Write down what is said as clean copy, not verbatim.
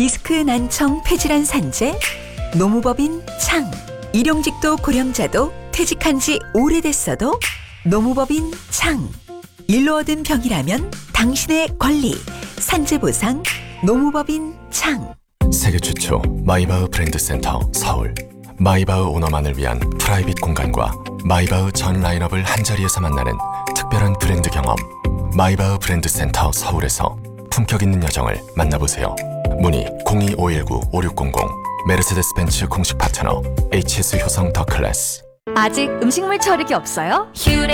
디스크 난청 폐질환 산재, 노무법인 창. 일용직도 고령자도 퇴직한 지 오래됐어도 노무법인 창. 일로 얻은 병이라면 당신의 권리. 산재보상 노무법인 창. 세계 최초 마이바흐 브랜드 센터 서울. 마이바흐 오너만을 위한 프라이빗 공간과 마이바흐 전 라인업을 한자리에서 만나는 특별한 브랜드 경험. 마이바흐 브랜드 센터 서울에서 품격 있는 여정을 만나보세요. 문의 02-519-5600. 메르세데스 벤츠 공식 파트너 HS 효성 더 클래스. 아직 음식물 처리기 없어요?